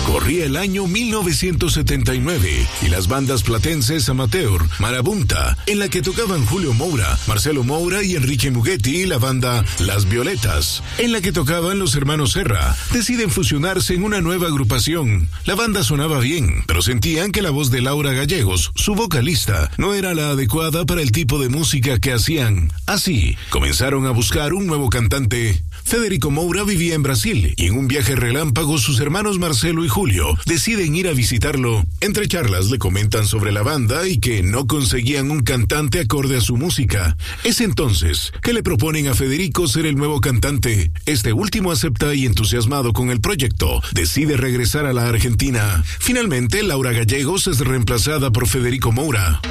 Corría el año 1979 y las bandas platenses amateur Marabunta, en la que tocaban Julio Moura, Marcelo Moura y Enrique Muggetti, y la banda Las Violetas, en la que tocaban los hermanos Serra, deciden fusionarse en una nueva agrupación. La banda sonaba bien, pero sentían que la voz de Laura Gallegos, su vocalista, no era la adecuada para el tipo de música que hacían. Así, comenzaron a buscar un nuevo cantante. Federico Moura vivía en Brasil y en un viaje relámpago sus hermanos Marcelo y Julio deciden ir a visitarlo. Entre charlas le comentan sobre la banda y que no conseguían un cantante acorde a su música. Es entonces que le proponen a Federico ser el nuevo cantante. Este último acepta y, entusiasmado con el proyecto, decide regresar a la Argentina. Finalmente, Laura Gallegos es reemplazada por Federico Moura.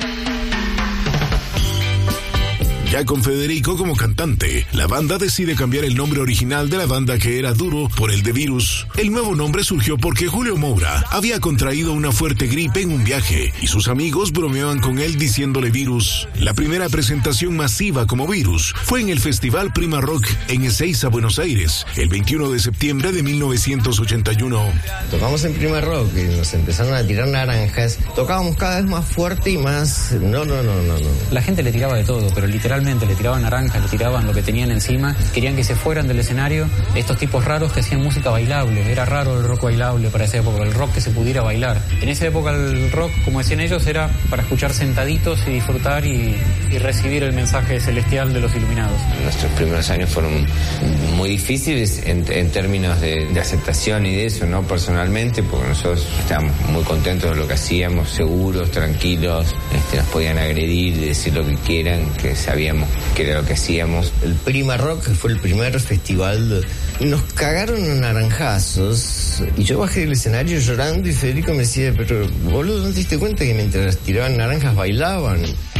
Ya con Federico como cantante, la banda decide cambiar el nombre original de la banda, que era Duro, por el de Virus. El nuevo nombre surgió porque Julio Moura había contraído una fuerte gripe en un viaje y sus amigos bromeaban con él diciéndole Virus. La primera presentación masiva como Virus fue en el Festival Prima Rock en Ezeiza, Buenos Aires, el 21 de septiembre de 1981. Tocamos en Prima Rock y nos empezaron a tirar naranjas. Tocábamos cada vez más fuerte y más... No. La gente le tiraba de todo, pero literalmente le tiraban naranjas, le tiraban lo que tenían encima. Querían que se fueran del escenario estos tipos raros que hacían música bailable. Era raro el rock bailable para esa época, el rock que se pudiera bailar. En esa época el rock, como decían ellos, era para escuchar sentaditos y disfrutar y recibir el mensaje celestial de los iluminados. Nuestros primeros años fueron muy difíciles en términos de aceptación y de eso, ¿no? Personalmente, porque nosotros estábamos muy contentos de lo que hacíamos, seguros, tranquilos, nos podían agredir, decir lo que quieran, que sabíamos que era lo que hacíamos. El Prima Rock fue el primer festival. Nos cagaron a naranjazos y yo bajé del escenario llorando y Federico me decía, pero boludo, ¿no te diste cuenta que mientras tiraban naranjas bailaban?